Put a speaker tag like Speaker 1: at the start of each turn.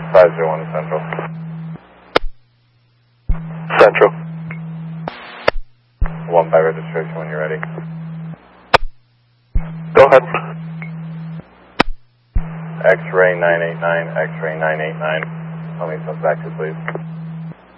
Speaker 1: 501 Central.
Speaker 2: Central.
Speaker 1: 1 by registration when you're ready.
Speaker 2: Go ahead.
Speaker 1: X-ray 989, X-ray 989. Tell me some back to please.